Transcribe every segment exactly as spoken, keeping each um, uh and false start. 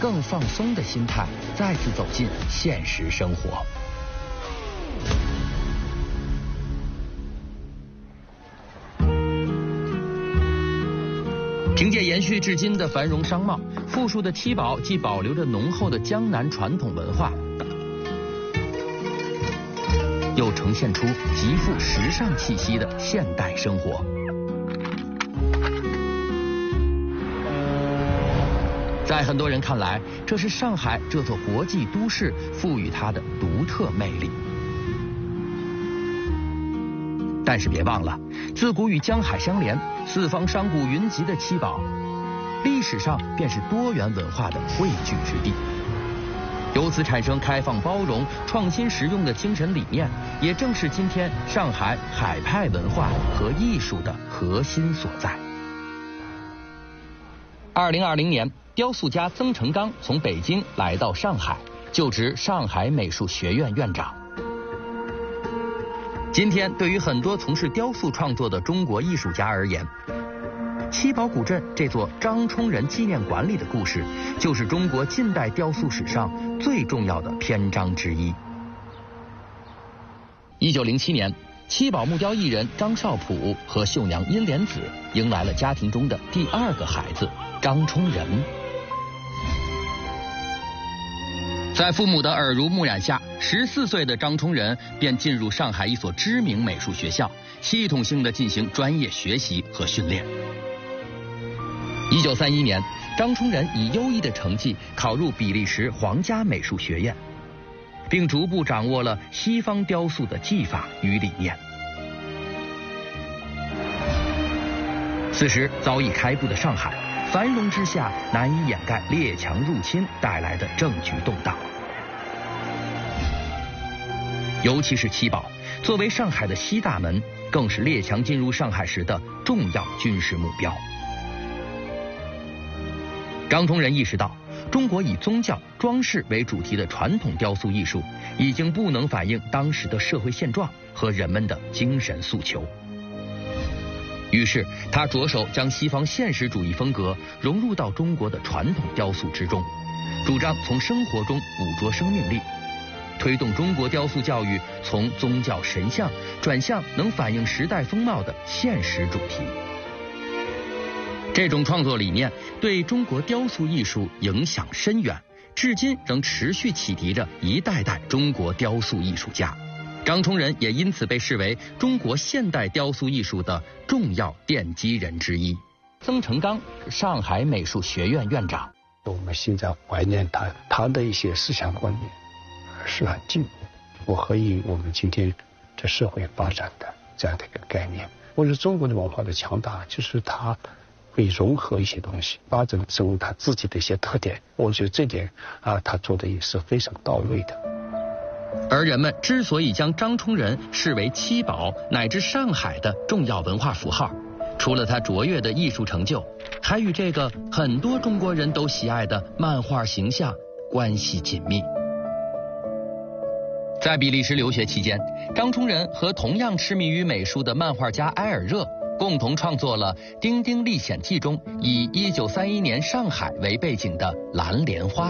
更放松的心态，再次走进现实生活。凭借延续至今的繁荣商贸，富庶的七宝既保留着浓厚的江南传统文化，又呈现出极富时尚气息的现代生活。在很多人看来，这是上海这座国际都市赋予它的独特魅力。但是别忘了，自古与江海相连，四方商贾云集的七宝，历史上便是多元文化的汇聚之地。由此产生开放包容、创新实用的精神理念，也正是今天上海海派文化和艺术的核心所在。二零二零年，雕塑家曾成刚从北京来到上海，就职上海美术学院院长。今天，对于很多从事雕塑创作的中国艺术家而言，七宝古镇这座张冲人纪念馆里的故事，就是中国近代雕塑史上最重要的篇章之一。一九零七年，七宝木雕艺人张少普和绣娘殷莲子迎来了家庭中的第二个孩子张冲人。在父母的耳濡目染下，十四岁的张冲人便进入上海一所知名美术学校，系统性的进行专业学习和训练。一九三一年，张冲人以优异的成绩考入比利时皇家美术学院，并逐步掌握了西方雕塑的技法与理念。此时早已开埠的上海，繁荣之下难以掩盖列强入侵带来的政局动荡。尤其是七宝，作为上海的西大门，更是列强进入上海时的重要军事目标。张冲人意识到，中国以宗教装饰为主题的传统雕塑艺术已经不能反映当时的社会现状和人们的精神诉求。于是他着手将西方现实主义风格融入到中国的传统雕塑之中，主张从生活中捕捉生命力，推动中国雕塑教育从宗教神像转向能反映时代风貌的现实主题。这种创作理念对中国雕塑艺术影响深远，至今仍持续启迪着一代代中国雕塑艺术家。张冲人也因此被视为中国现代雕塑艺术的重要奠基人之一。曾成刚，上海美术学院院长。 我们现在怀念他，他的一些思想观念是很进步，符合于我们今天这社会发展的这样的一个概念。我觉得中国的文化的强大，就是它会融合一些东西，发展出他自己的一些特点。我觉得这点啊，他做的也是非常到位的。 而人们之所以将张冲人视为七宝乃至上海的重要文化符号，除了他卓越的艺术成就，还与这个很多中国人都喜爱的漫画形象关系紧密。在比利时留学期间，张冲人和同样痴迷于美术的漫画家埃尔热共同创作了《丁丁历险记》中以一九三一年上海为背景的蓝莲花。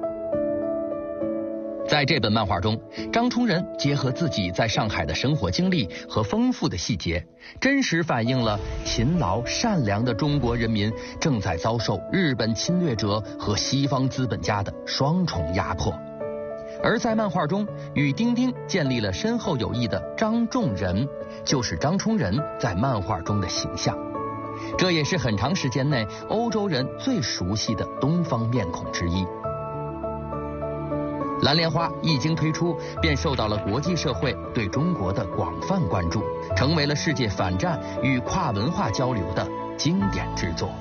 在这本漫画中，张冲人结合自己在上海的生活经历和丰富的细节，真实反映了勤劳善良的中国人民正在遭受日本侵略者和西方资本家的双重压迫。而在漫画中与丁丁建立了深厚友谊的张仲仁，就是张冲人在漫画中的形象。这也是很长时间内欧洲人最熟悉的东方面孔之一。蓝莲花一经推出，便受到了国际社会对中国的广泛关注，成为了世界反战与跨文化交流的经典之作。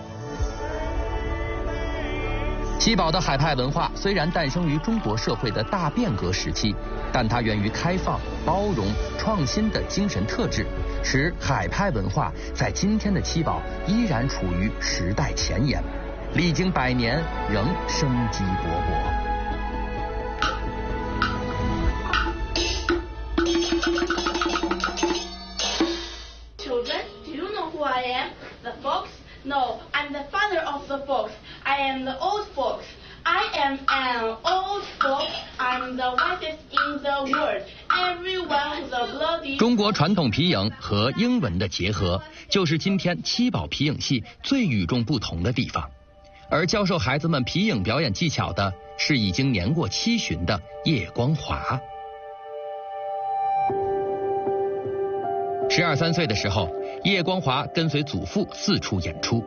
七宝的海派文化虽然诞生于中国社会的大变革时期，但它源于开放、包容、创新的精神特质，使海派文化在今天的七宝依然处于时代前沿，历经百年仍生机勃勃。 Children, do you know who I am? The fox? No, I'm the father of the fox. I am the old fox. I am am an old fox. I'm the wisest in the world. Everyone who's a bloody... 中国传统皮影和英文的结合，就是今天七宝皮影戏最与众不同的地方。而教授孩子们皮影表演技巧的是已经年过七旬的叶光华。十二三岁的时候，叶光华跟随祖父四处演出。